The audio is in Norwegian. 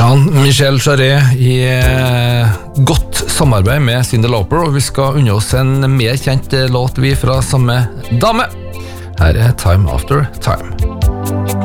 Michelle Jarre i godt samarbeid med Cyndi Lauper, og vi skal unne oss en mer kjent låt vi fra samme dame. Her er Time After Time.